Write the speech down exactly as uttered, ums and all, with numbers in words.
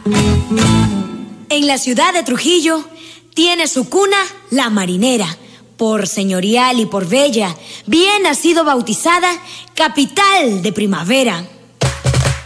En la ciudad de Trujillo tiene su cuna la marinera, por señorial y por bella, bien ha sido bautizada capital de primavera.